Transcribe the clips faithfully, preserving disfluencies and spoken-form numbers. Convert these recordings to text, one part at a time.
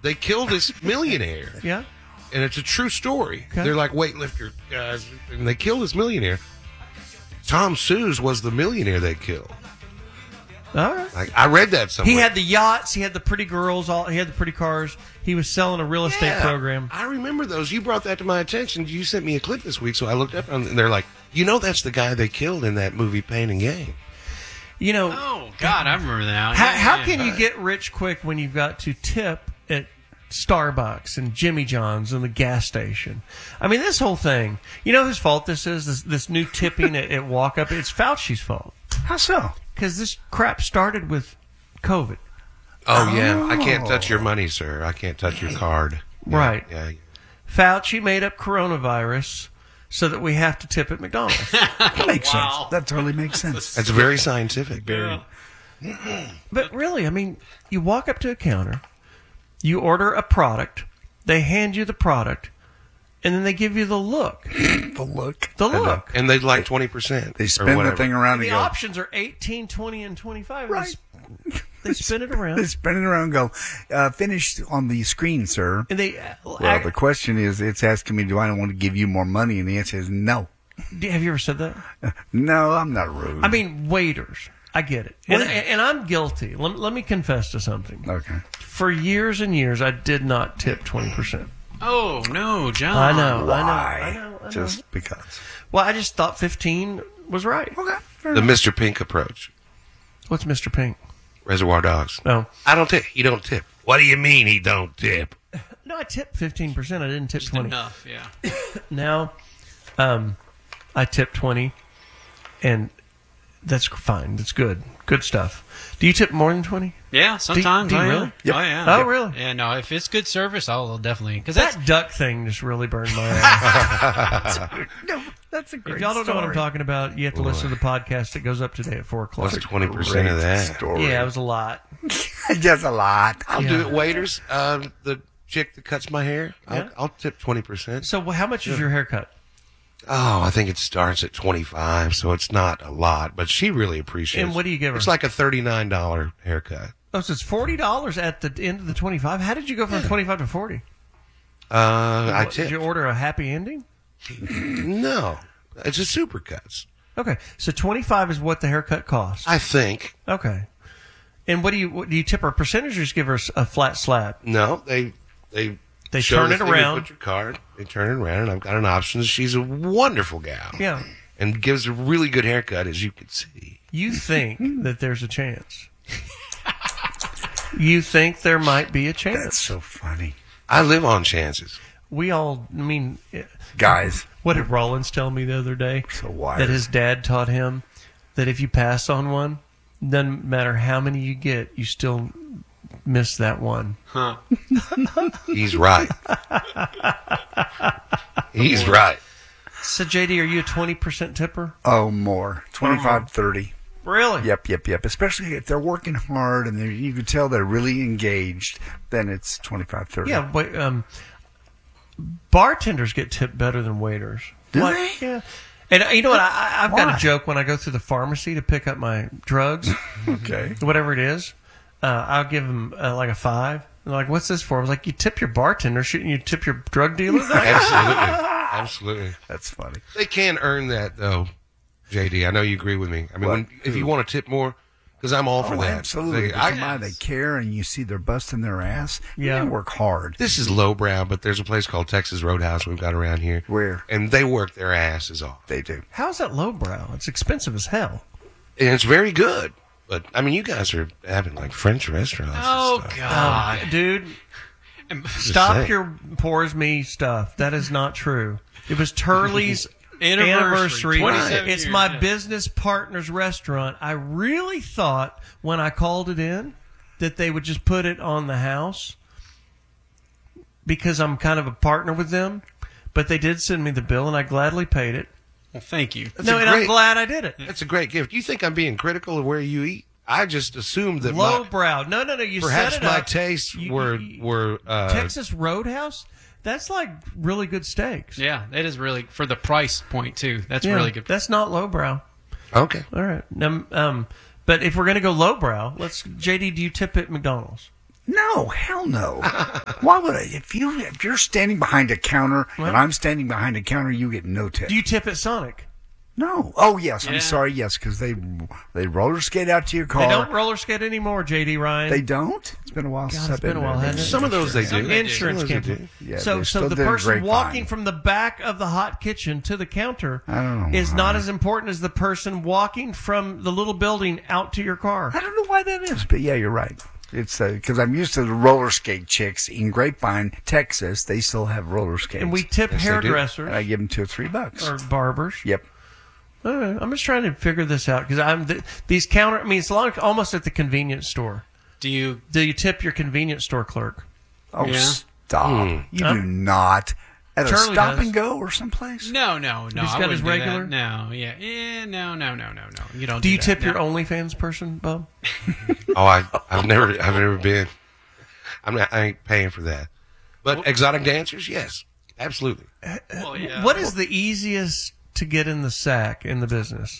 they killed this millionaire. Yeah. And it's a true story. Okay. They're like weightlifter guys, and they killed this millionaire. Tom Suze was the millionaire they killed. All right. Like, I read that somewhere. He had the yachts. He had the pretty girls. All he had the pretty cars. He was selling a real estate Yeah, program. I remember those. You brought that to my attention. You sent me a clip this week, so I looked up, and they're like, you know, that's the guy they killed in that movie Pain and Gain. You know, Oh, God, I remember that. how, Yeah, how yeah. can you get rich quick when you've got to tip at Starbucks and Jimmy John's and the gas station? I mean, this whole thing. You know whose fault this is? This, this new tipping at, at walk up. It's Fauci's fault How so? because this crap started with COVID. Oh, yeah. I can't touch your money, sir. I can't touch your card. Yeah, Right. Yeah. Fauci made up coronavirus so that we have to tip at McDonald's. That makes Wow. sense. That totally makes sense. That's very scientific. Very. But really, I mean, you walk up to a counter, you order a product, they hand you the product, and then they give you the look. The look. The And the- look. And they'd like twenty percent. They spin the thing around and The go. options are eighteen, twenty, and twenty-five. Right. They, sp- they spin it They around. spin it around and go, uh, finished on the screen, sir. And they, uh, Well, act- the question is, it's asking me, do I want to give you more money? And the answer is no. do- have you ever said that? No, I'm not rude. I mean, waiters. I get it. And, and I'm guilty. Let, let me confess to something. okay. For years and years, I did not tip twenty percent. Oh, no, John. I know. Why? I know. I know. I know. Just because. Well, I just thought fifteen was right. Okay. fair The enough. Mister Pink approach. What's Mister Pink? Reservoir Dogs. Oh. I don't tip. You don't tip. What do you mean he don't tip? No, I tipped fifteen percent. I didn't tip Just twenty. enough, yeah. Now, um, I tip twenty, and that's fine. That's good. Good stuff. Do you tip more than twenty? Yeah, sometimes. do you I am. really? Yep. Oh, yeah. Oh, Yep. really? Yeah, no, if it's good service, I'll definitely. Because that's. That duck thing just really burned my ass. No, that's a great If y'all don't know what I'm story. talking about, you have to listen to the podcast that goes up today at four o'clock. What's twenty percent of Great that? story. Yeah, it was a lot. Just a lot. I'll Yeah. do it. Waiters, um, the chick that cuts my hair, I'll, Yeah. I'll tip twenty percent. So, well, how much is your haircut? Oh, I think it starts at twenty-five, so it's not a lot, but she really appreciates it. And what do you give her? It's like a thirty-nine dollars haircut. Oh, so it's forty dollars at the end of the twenty-five. How did you go from twenty-five to forty? Uh, I What, tip. Did you order a happy ending? No, it's a supercuts. Okay, so twenty-five is what the haircut costs. I think. Okay, and what do you what, do you tip her a percentage or just give her a flat slab? No, they they They show turn the it thing, you around. Put your card. They turn it around, and I've got an option. She's a wonderful gal. Yeah. And gives a really good haircut, as you can see. You think that there's a chance? You think there might be a chance? That's so funny. I live on chances. We all, I mean, eh, Guys, what did Rollins tell me the other day? so wired. That his dad taught him that if you pass on one, doesn't matter how many you get, you still miss that one. Huh. He's right. He's right. So, J D, are you a twenty percent tipper? Oh, more. twenty-five, thirty. Really? Yep, yep, yep. Especially if they're working hard and they're, you can tell they're really engaged, then it's twenty-five, thirty. Yeah, but um, bartenders get tipped better than waiters. Do What- they? Yeah. And uh, you know what? I, I- I've got Why? a joke when I go through the pharmacy to pick up my drugs, Okay. whatever it is. Uh, I'll give them uh, like a five. And they're like, "What's this for?" I was like, "You tip your bartender, shouldn't you tip your drug dealer?" They're like, Absolutely. Absolutely. That's funny. They can earn that, though, J D. I know you agree with me. I mean, when, What? if you want to tip more, because I'm all for Oh, that. absolutely. They- I- Somebody they care and you see they're busting their ass. Yeah. They work hard. this is lowbrow, but there's a place called Texas Roadhouse we've got around here. Where? And they work their asses off. They do. "How's that lowbrow? It's expensive as hell." And it's very good. But, I mean, you guys are having, like, French restaurants Oh, and stuff. God. Um, dude, Just stop saying. your poor as me stuff. That is not true. It was Turley's Anniversary. anniversary. twenty-seven It's years, my yeah. business partner's restaurant. I really thought when I called it in that they would just put it on the house because I'm kind of a partner with them. But they did send me the bill, and I gladly paid it. Well, thank you. That's no, a and I'm great- glad I did it. That's a great gift. You think I'm being critical of where you eat? I just assumed that my, Lowbrow. No, no, no. You perhaps set it my up. tastes You- were you- were uh, Texas Roadhouse. That's like really good steaks. Yeah, it is really, for the price point, too. That's Yeah, really good. That's not lowbrow. okay. All right. Um, um, but if we're going to go lowbrow, let's. J D, do you tip at McDonald's? No, hell no. Why would I? If you if you're standing behind a counter What? and I'm standing behind a counter, you get no tip. Do you tip at Sonic? No. Oh yes, Yeah. I'm sorry. Yes, because they they roller skate out to your car. They don't roller skate anymore, J D Ryan. They don't? It's been a while since God, I've it's been a while, there. hasn't it? Some of those they Some do. they do. Insurance Some of those they can't. do. Yeah, so, they so still the did a person great walking fine. from the back of the hot kitchen to the counter I don't know is why. not as important as the person walking from the little building out to your car. I don't know why that is, but yeah, you're right. It's because I'm used to the roller skate chicks in Grapevine, Texas. They still have roller skates, And we tip Yes, they do. hairdressers and I give them two or three bucks. or barbers. Yep. Uh, I'm just trying to figure this out because I'm th- these counter. I mean, it's like almost at the convenience store. Do you? Do you tip your convenience store clerk? Oh, Yeah. stop! Hmm. You Huh? do not at Charlie a stop does. and go or someplace. No, no, no. He's I got his wouldn't do regular? that. No, yeah, yeah, no, no, no, no, no. You don't. Do you that. tip No. your OnlyFans person, Bob? Oh, I, I've never, I've never been. I'm not, I ain't paying for that. But exotic dancers, yes, absolutely. Well, yeah. What is the easiest to get in the sack in the business?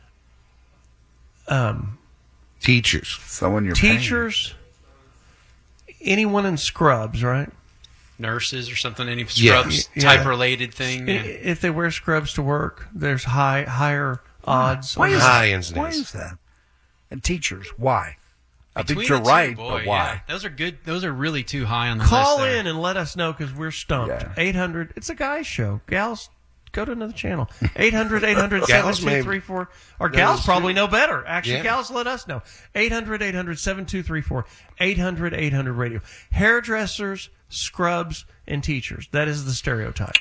Um, Teachers. Someone you're paying. teachers, anyone in scrubs, right? nurses or something? Any Yeah. scrubs Yeah. type related thing? I- Yeah. If they wear scrubs to work, there's high higher odds. Why on- is High that? incidence. Why is that? And teachers, why? I Between think you're the two, right, boy, but why? yeah. Those are good. Those are really too high on the Call list. there. in and let us know because we're stumped. Yeah. eight hundred It's a guy's show. Gals, go to another channel. eight hundred eight hundred Gals seven two three four Or No, gals it's probably true. know better. Actually, Yeah. gals, let us know. eight hundred eight hundred seven two three four eight hundred eight hundred radio. Hairdressers, scrubs, and teachers. That is the stereotype.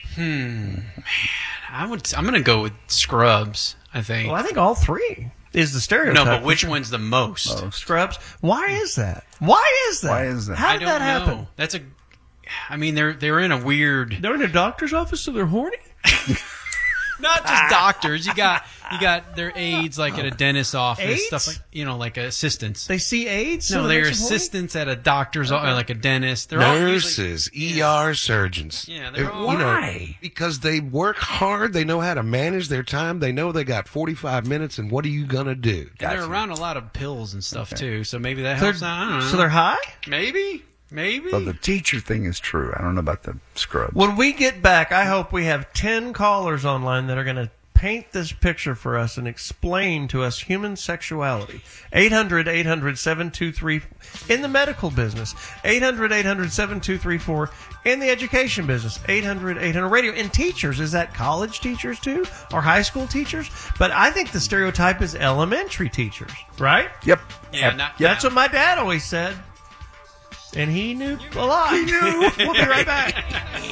I would. I'm going to go with scrubs. I think. Well, I think all three is the stereotype. no, but for which sure. one's the most? Oh, Scrubs. Why is that? Why is that? Why is that? How I did don't that happen? know. That's a. I mean, they're they're in a weird. They're in a doctor's office, so they're horny. Not just doctors. You got you got their aides like at a dentist's office, Aides? stuff like you know, like assistants. They see AIDS. so no, it they're makes them horny? assistants at a doctor's, or like a dentist. They're all usually, Nurses, E R surgeons. Yeah, they're If- all- you know, Why? because they work hard. They know how to manage their time. They know they got forty-five minutes, and what are you gonna do? and they're Gotcha. around a lot of pills and stuff too. So maybe that They're- helps. out. I don't know. so they're high? maybe, maybe. So the teacher thing is true. I don't know about the scrubs. When we get back, I hope we have ten callers online that are going to paint this picture for us and explain to us human sexuality. eight hundred eight hundred seven two three in the medical business. eight hundred eight hundred seven two three four in the education business. eight hundred eight hundred radio. And teachers, is that college teachers too? Or high school teachers? But I think the stereotype is elementary teachers, right? Yep. yeah, not, That's what my dad always said. And he knew a lot. We'll be right back.